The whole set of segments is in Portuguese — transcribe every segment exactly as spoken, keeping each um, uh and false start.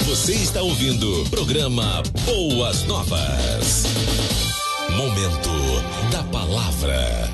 Você está ouvindo o programa Boas Novas. Momento da Palavra.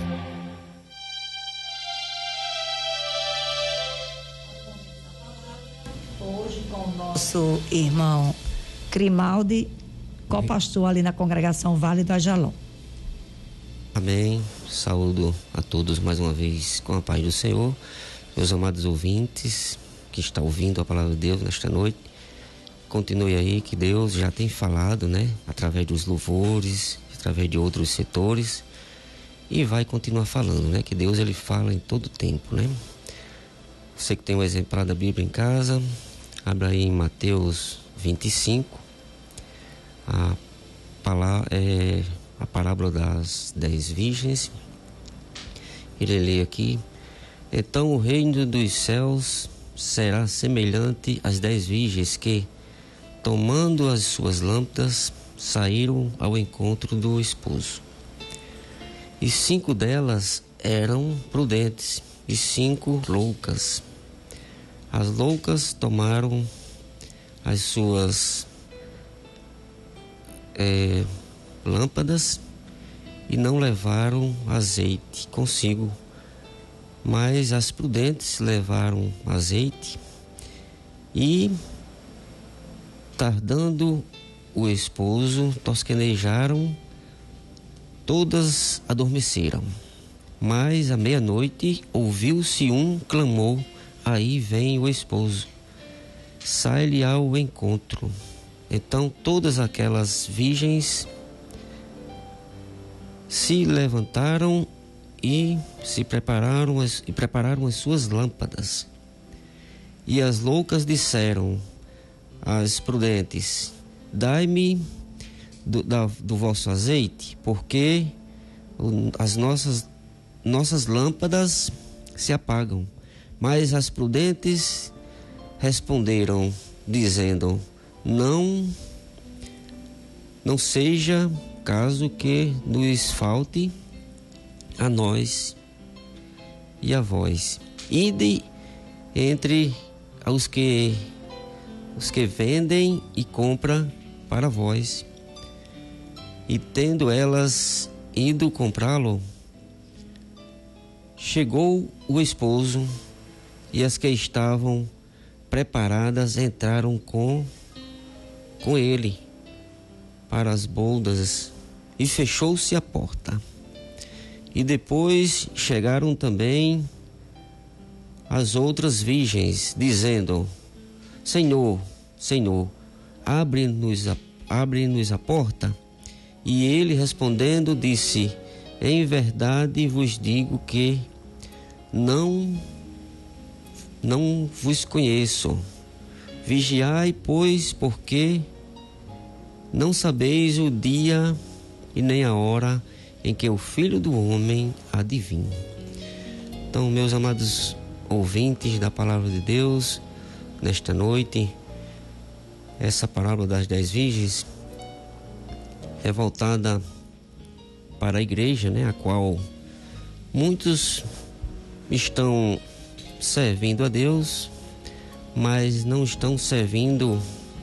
Hoje com o nosso irmão Grimaldi, co-pastor ali na congregação Vale do Ajalon. Amém. Saúdo a todos mais uma vez com a paz do Senhor. Meus amados ouvintes que estão ouvindo a palavra de Deus nesta noite, continue aí, que Deus já tem falado, né? Através dos louvores, através de outros setores, e vai continuar falando, né? Que Deus, ele fala em todo tempo, né? Você que tem um exemplar da Bíblia em casa, abra aí em Mateus vinte e cinco, a palavra é a parábola das dez virgens. Ele lê aqui: então o reino dos céus será semelhante às dez virgens que, tomando as suas lâmpadas, saíram ao encontro do esposo. E cinco delas eram prudentes e cinco loucas. As loucas tomaram as suas é, lâmpadas e não levaram azeite consigo, mas as prudentes levaram azeite e, tardando o esposo, tosquenejaram, todas adormeceram. Mas à meia-noite ouviu-se um clamor: aí vem o esposo, sai-lhe ao encontro. Então todas aquelas virgens se levantaram e se prepararam as, e prepararam as suas lâmpadas. E as loucas disseram às prudentes: dai-me do, da, do vosso azeite, porque as nossas, nossas lâmpadas se apagam. Mas as prudentes responderam, dizendo: não, não seja caso que nos falte a nós e a vós. Ide entre os que os que vendem e compram para vós. E tendo elas ido comprá-lo, chegou o esposo, e as que estavam preparadas entraram com com ele para as bodas, e fechou-se a porta. E depois chegaram também as outras virgens, dizendo: Senhor, Senhor, abre-nos a, abre-nos a porta. E ele respondendo disse: em verdade vos digo que não, não vos conheço. Vigiai, pois, porque não sabeis o dia e nem a hora em que o Filho do Homem há de vir. Então, meus amados ouvintes da Palavra de Deus, nesta noite, essa parábola das dez virgens é voltada para a igreja, né, a qual muitos estão servindo a Deus, mas não estão servindo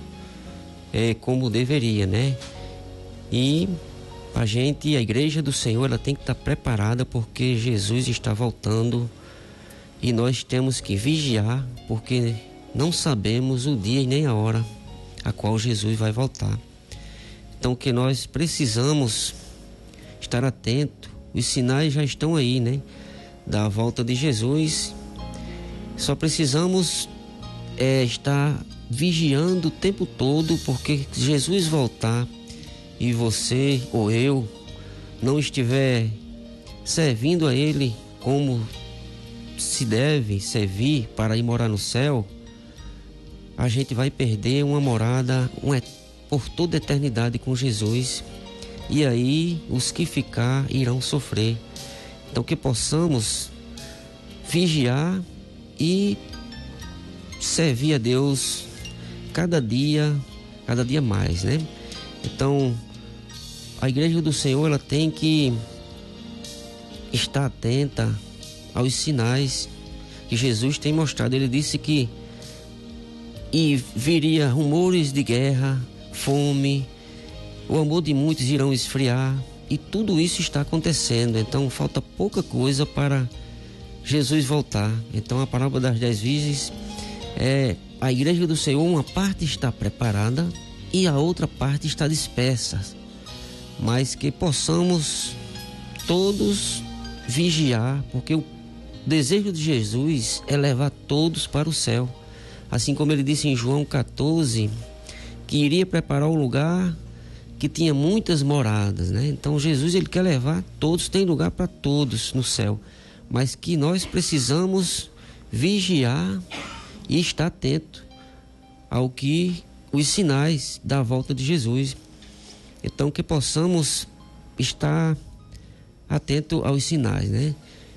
é, como deveria, né? E a gente, a igreja do Senhor, ela tem que estar preparada, porque Jesus está voltando e nós temos que vigiar, porque não sabemos o dia e nem a hora a qual Jesus vai voltar. Então, que nós precisamos estar atento. Os sinais já estão aí, né? Da volta de Jesus. Só precisamos é, estar vigiando o tempo todo, porque se Jesus voltar e você ou eu não estiver servindo a Ele como se deve servir para ir morar no céu, a gente vai perder uma morada uma, por toda a eternidade com Jesus. E aí os que ficar irão sofrer. Então, que possamos vigiar e servir a Deus cada dia, cada dia mais, né? Então, a igreja do Senhor, ela tem que estar atenta aos sinais que Jesus tem mostrado. Ele disse que e viria rumores de guerra, fome, o amor de muitos irão esfriar, e tudo isso está acontecendo. Então falta pouca coisa para Jesus voltar. Então a parábola das dez virgens é: a igreja do Senhor, uma parte está preparada e a outra parte está dispersa, mas que possamos todos vigiar, porque o desejo de Jesus é levar todos para o céu, assim como ele disse em João quatorze, que iria preparar um lugar que tinha muitas moradas, né? Então Jesus, ele quer levar todos, tem lugar para todos no céu, mas que nós precisamos vigiar e estar atento ao que os sinais da volta de Jesus. Então que possamos estar atento aos sinais, né?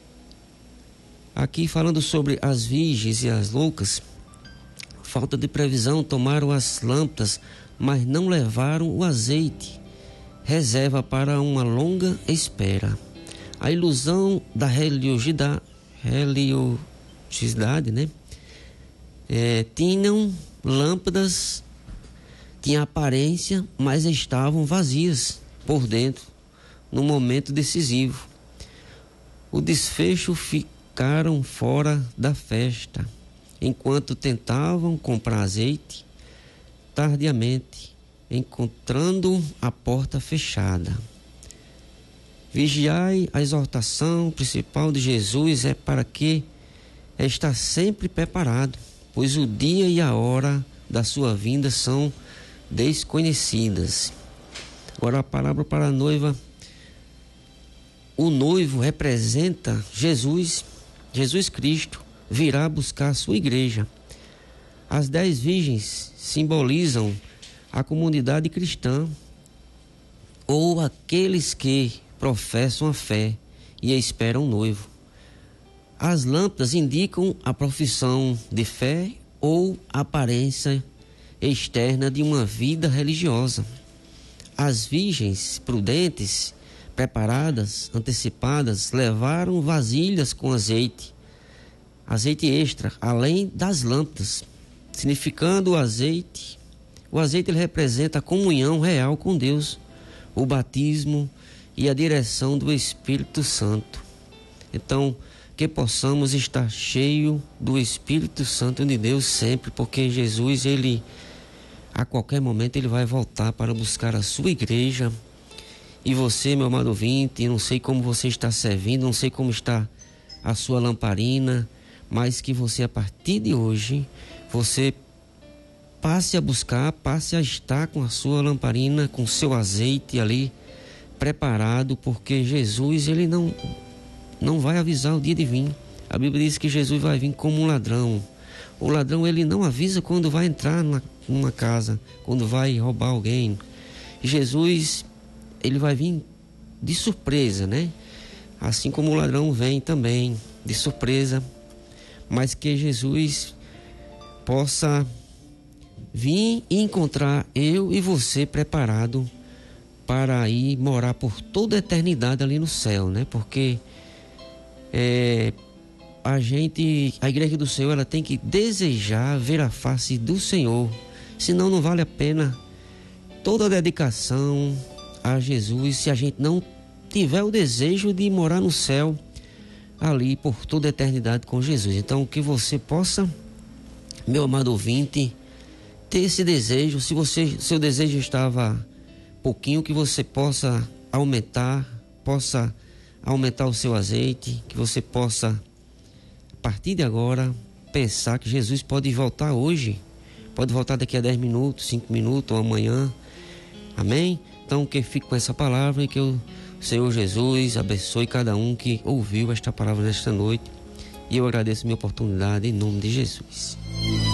Aqui falando sobre as virgens e as loucas, falta de previsão, tomaram as lâmpadas, mas não levaram o azeite, reserva para uma longa espera. A ilusão da religiosidade, religiosidade, né? É, tinham lâmpadas, tinham aparência, mas estavam vazias por dentro, no momento decisivo. O desfecho ficaram fora da festa, enquanto tentavam comprar azeite, tardiamente, encontrando a porta fechada. Vigiai, a exortação principal de Jesus é para que está sempre preparado, pois o dia e a hora da sua vinda são desconhecidas. Agora a palavra para a noiva. O noivo representa Jesus, Jesus Cristo virá buscar a sua igreja. As dez virgens simbolizam a comunidade cristã, ou aqueles que professam a fé e esperam o noivo. As lâmpadas indicam a profissão de fé ou a aparência externa de uma vida religiosa. As virgens prudentes, preparadas, antecipadas, levaram vasilhas com azeite, azeite extra, além das lâmpadas, significando o azeite. O azeite ele representa a comunhão real com Deus, o batismo e a direção do Espírito Santo. Então, que possamos estar cheio do Espírito Santo de Deus sempre, porque Jesus, ele a qualquer momento ele vai voltar para buscar a sua igreja. E você, meu amado ouvinte, não sei como você está servindo, não sei como está a sua lamparina, mas que você, a partir de hoje, você passe a buscar, passe a estar com a sua lamparina, com o seu azeite ali preparado, porque Jesus, ele não, não vai avisar o dia de vir. A Bíblia diz que Jesus vai vir como um ladrão. O ladrão, ele não avisa quando vai entrar numa, numa casa, quando vai roubar alguém. Jesus, ele vai vir de surpresa, né? Assim como o ladrão vem também de surpresa, mas que Jesus possa vir e encontrar eu e você preparado para ir morar por toda a eternidade ali no céu, né? Porque é, a gente, a igreja do Senhor, ela tem que desejar ver a face do Senhor, senão não vale a pena toda a dedicação a Jesus se a gente não tiver o desejo de morar no céu ali por toda a eternidade com Jesus. Então que você possa, meu amado ouvinte, ter esse desejo. Se você, seu desejo estava pouquinho, que você possa aumentar, possa aumentar o seu azeite, que você possa, a partir de agora, pensar que Jesus pode voltar hoje, pode voltar daqui a dez minutos, cinco minutos ou amanhã. Amém? Então que fique com essa palavra e que o Senhor Jesus abençoe cada um que ouviu esta palavra nesta noite. E eu agradeço a minha oportunidade em nome de Jesus.